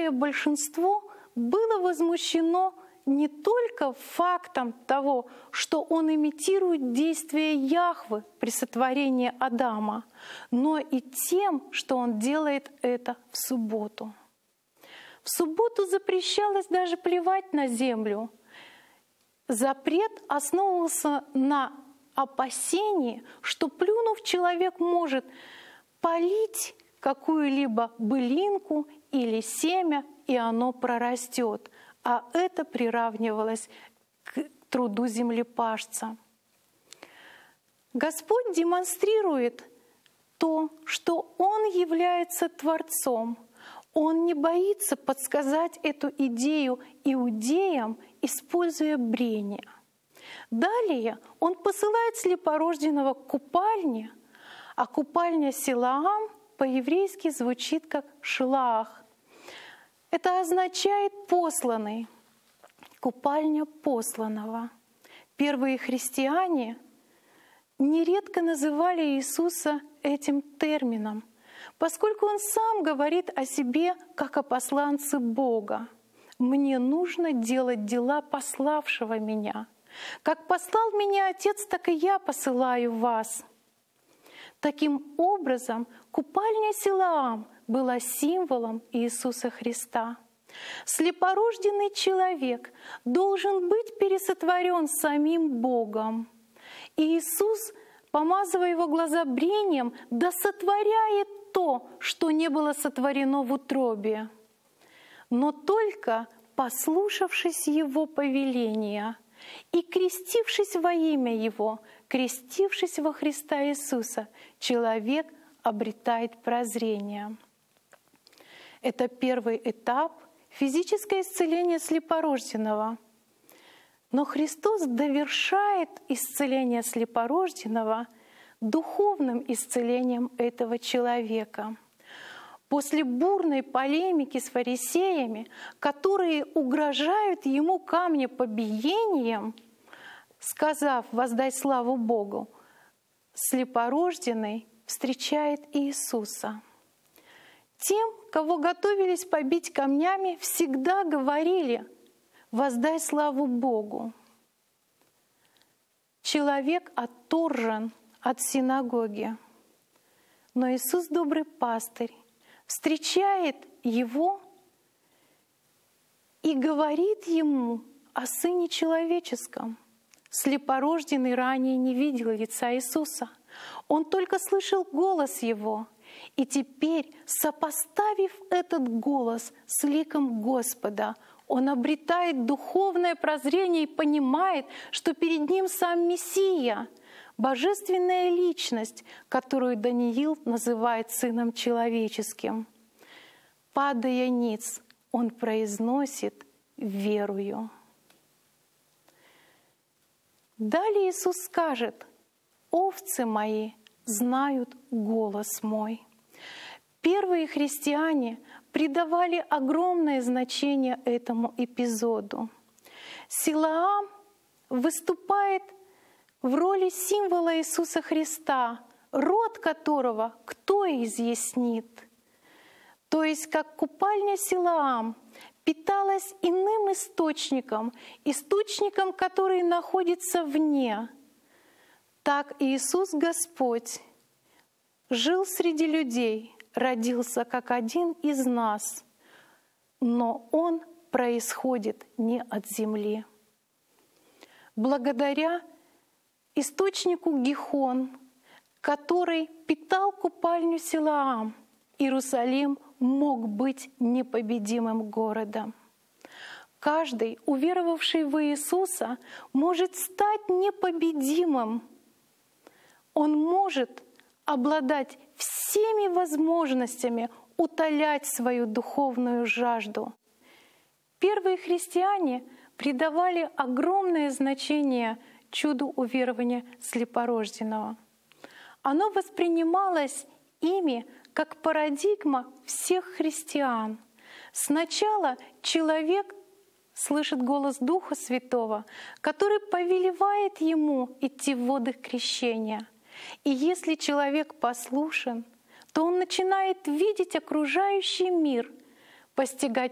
подавляющее большинство было возмущено не только фактом того, что он имитирует действия Яхвы при сотворении Адама, но и тем, что он делает это в субботу. В субботу запрещалось даже плевать на землю. Запрет основывался на опасении, что, плюнув, человек может полить какую-либо былинку или семя, и оно прорастет, а это приравнивалось к труду землепашца. Господь демонстрирует то, что Он является Творцом. Он не боится подсказать эту идею иудеям, используя брение. Далее Он посылает слепорожденного к купальне, а купальня Силаам по-еврейски звучит как «шилаах». Это означает «посланный», купальня посланного. Первые христиане нередко называли Иисуса этим термином, поскольку Он сам говорит о себе как о посланце Бога. «Мне нужно делать дела пославшего меня. Как послал меня Отец, так и я посылаю вас». Таким образом, купальня Силаам была символом Иисуса Христа. Слепорожденный человек должен быть пересотворен самим Богом. И Иисус, помазывая его глаза брением, досотворяет то, что не было сотворено в утробе. Но только послушавшись Его повеления и крестившись во имя Его, крестившись во Христа Иисуса, человек обретает прозрение. Это первый этап — физическое исцеление слепорожденного. Но Христос довершает исцеление слепорожденного духовным исцелением этого человека. После бурной полемики с фарисеями, которые угрожают ему камнепобиением, сказав «воздай славу Богу», слепорожденный встречает Иисуса. Тем, кого готовились побить камнями, всегда говорили «воздай славу Богу». Человек отторжен от синагоги, но Иисус, добрый пастырь, встречает его и говорит ему о Сыне Человеческом. Слепорожденный ранее не видел лица Иисуса. Он только слышал голос Его. И теперь, сопоставив этот голос с ликом Господа, он обретает духовное прозрение и понимает, что перед ним сам Мессия, божественная личность, которую Даниил называет Сыном Человеческим. Падая ниц, он произносит «верую». Далее Иисус скажет: «Овцы мои знают голос мой». Первые христиане придавали огромное значение этому эпизоду. Силаам выступает в роли символа Иисуса Христа, род которого кто изъяснит. То есть как купальня Силаам питалась иным источником, источником, который находится вне, так Иисус Господь жил среди людей, родился как один из нас, но Он происходит не от земли. Благодаря источнику Гихон, который питал купальню Силаам, Иерусалим мог быть непобедимым городом. Каждый, уверовавший в Иисуса, может стать непобедимым. Он может обладать всеми возможностями утолять свою духовную жажду. Первые христиане придавали огромное значение чуду уверования слепорожденного. Оно воспринималось ими как парадигма всех христиан. Сначала человек слышит голос Духа Святого, который повелевает ему идти в воды крещения. И если человек послушен, то он начинает видеть окружающий мир, постигать